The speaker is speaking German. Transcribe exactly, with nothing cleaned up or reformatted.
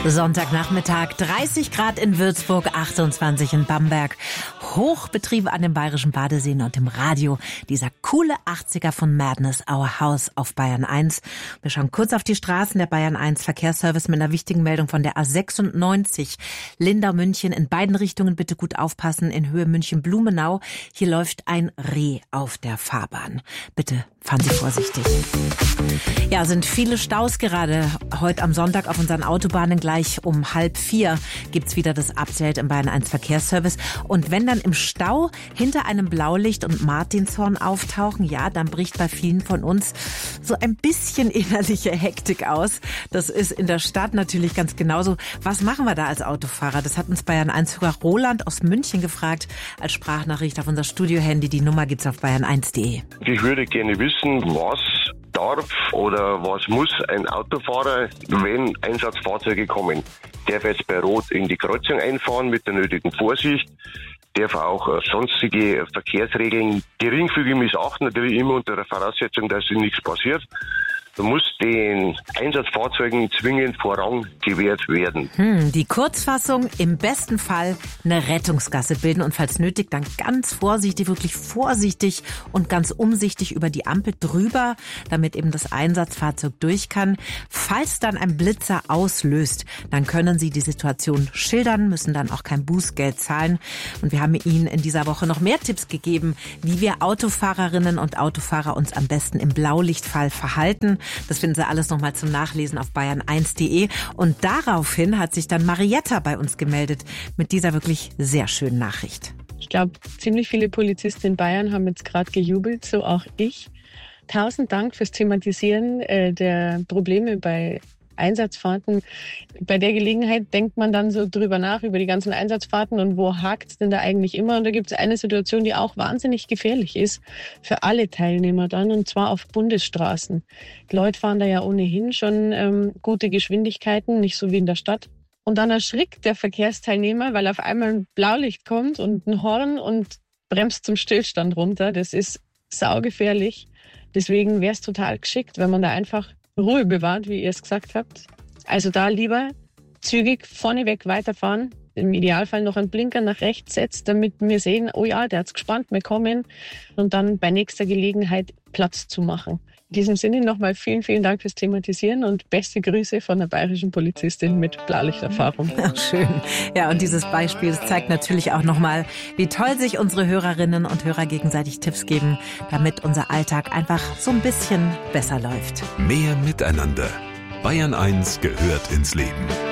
Sonntagnachmittag, dreißig Grad in Würzburg, achtundzwanzig in Bamberg. Hochbetrieb an den bayerischen Badeseen und im Radio. Dieser coole achtziger von Madness, Our House auf Bayern eins. Wir schauen kurz auf die Straßen. Der Bayern eins Verkehrsservice mit einer wichtigen Meldung von der A sechsundneunzig. Lindau-München, in beiden Richtungen bitte gut aufpassen. In Höhe München-Blumenau. Hier läuft ein Reh auf der Fahrbahn. Bitte fahren Sie vorsichtig. Ja, sind viele Staus gerade heute am Sonntag auf unseren Autobahnen. Gleich um halb vier gibt's wieder das Update im Bayern eins Verkehrsservice. Und wenn dann im Stau hinter einem Blaulicht und Martinshorn auftauchen, ja, dann bricht bei vielen von uns so ein bisschen innerliche Hektik aus. Das ist in der Stadt natürlich ganz genauso. Was machen wir da als Autofahrer? Das hat uns Bayern eins-Hörer Roland aus München gefragt als Sprachnachricht auf unser Studio-Handy. Die Nummer gibt's auf bayern eins punkt de. Ich würde gerne wissen, was darf oder was muss ein Autofahrer, wenn Einsatzfahrzeuge kommen? Darf jetzt bei Rot in die Kreuzung einfahren mit der nötigen Vorsicht? Darf auch sonstige Verkehrsregeln geringfügig missachten, natürlich immer unter der Voraussetzung, dass ihnen nichts passiert. Da muss den Einsatzfahrzeugen zwingend Vorrang gewährt werden. Hm, die Kurzfassung, im besten Fall eine Rettungsgasse bilden und falls nötig dann ganz vorsichtig, wirklich vorsichtig und ganz umsichtig über die Ampel drüber, damit eben das Einsatzfahrzeug durch kann. Falls dann ein Blitzer auslöst, dann können Sie die Situation schildern, müssen dann auch kein Bußgeld zahlen. Und wir haben Ihnen in dieser Woche noch mehr Tipps gegeben, wie wir Autofahrerinnen und Autofahrer uns am besten im Blaulichtfall verhalten. Das finden Sie alles nochmal zum Nachlesen auf bayern eins punkt de. Und daraufhin hat sich dann Marietta bei uns gemeldet mit dieser wirklich sehr schönen Nachricht. Ich glaube, ziemlich viele Polizisten in Bayern haben jetzt gerade gejubelt, so auch ich. Tausend Dank fürs Thematisieren äh, der Probleme bei Einsatzfahrten. Bei der Gelegenheit denkt man dann so drüber nach, über die ganzen Einsatzfahrten und wo hakt es denn da eigentlich immer. Und da gibt es eine Situation, die auch wahnsinnig gefährlich ist für alle Teilnehmer dann, und zwar auf Bundesstraßen. Die Leute fahren da ja ohnehin schon ähm, gute Geschwindigkeiten, nicht so wie in der Stadt. Und dann erschrickt der Verkehrsteilnehmer, weil auf einmal ein Blaulicht kommt und ein Horn und bremst zum Stillstand runter. Das ist saugefährlich. Deswegen wäre es total geschickt, wenn man da einfach Ruhe bewahrt, wie ihr es gesagt habt. Also da lieber zügig vorneweg weiterfahren, im Idealfall noch einen Blinker nach rechts setzt, damit wir sehen, oh ja, der hat's gespannt, wir kommen, und dann bei nächster Gelegenheit Platz zu machen. In diesem Sinne nochmal vielen, vielen Dank fürs Thematisieren und beste Grüße von der bayerischen Polizistin mit Blaulichterfahrung. Ach, schön. Ja, und dieses Beispiel zeigt natürlich auch nochmal, wie toll sich unsere Hörerinnen und Hörer gegenseitig Tipps geben, damit unser Alltag einfach so ein bisschen besser läuft. Mehr Miteinander. Bayern eins gehört ins Leben.